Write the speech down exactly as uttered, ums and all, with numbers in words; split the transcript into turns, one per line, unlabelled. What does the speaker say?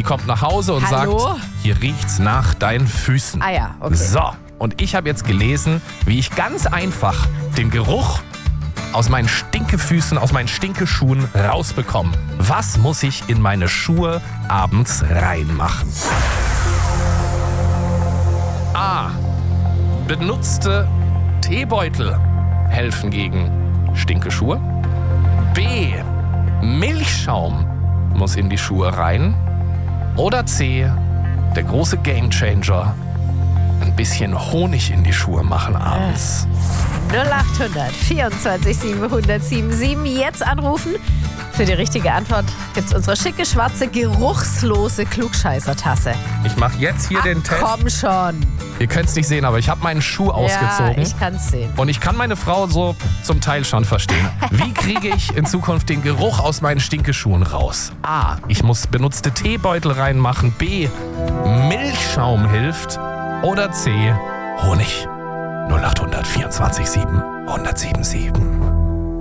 kommt nach Hause und
Hallo?
sagt, hier riecht's nach deinen Füßen.
Ah ja, okay.
So, und ich habe jetzt gelesen, wie ich ganz einfach den Geruch aus meinen Stinkefüßen, aus meinen Stinkeschuhen rausbekomme. Was muss ich in meine Schuhe abends reinmachen? A. Benutzte Teebeutel helfen gegen Stinkeschuhe. B. Milchschaum muss in die Schuhe rein. Oder C. Der große Gamechanger. Ein bisschen Honig in die Schuhe machen abends.
null acht hundert vierundzwanzig siebenhundert siebenundsiebzig. Jetzt anrufen. Für die richtige Antwort gibt's unsere schicke, schwarze, geruchslose Klugscheißer-Tasse.
Ich mache jetzt hier
Ach,
den Test.
komm schon.
Ihr könnt es nicht sehen, aber ich habe meinen Schuh ausgezogen.
Ja, ich kann's sehen.
Und ich kann meine Frau so zum Teil schon verstehen. Wie kriege ich in Zukunft den Geruch aus meinen Stinkeschuhen raus? A. Ich muss benutzte Teebeutel reinmachen. B. Milchschaum hilft. Oder C. Honig. null acht hundert vierundzwanzig siebenhundert siebenundsiebzig.